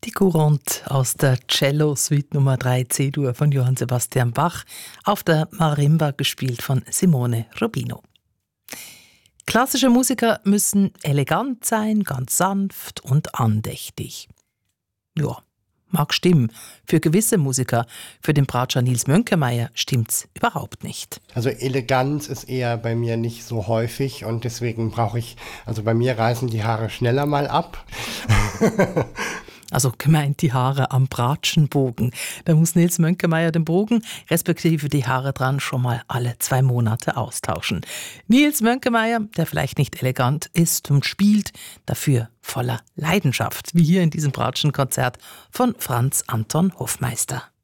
Die Courante aus der Cello-Suite Nummer 3 C-Dur von Johann Sebastian Bach, auf der Marimba gespielt von Simone Rubino. Klassische Musiker müssen elegant sein, ganz sanft und andächtig. Ja, mag stimmen. Für gewisse Musiker, für den Bratscher Nils Mönkemeyer stimmt's überhaupt nicht. Also Eleganz ist eher bei mir nicht so häufig und deswegen bei mir reißen die Haare schneller mal ab. Also gemeint die Haare am Bratschenbogen. Da muss Nils Mönkemeyer den Bogen, respektive die Haare dran, schon mal alle 2 Monate austauschen. Nils Mönkemeyer, der vielleicht nicht elegant ist und spielt, dafür voller Leidenschaft, wie hier in diesem Bratschenkonzert von Franz Anton Hofmeister.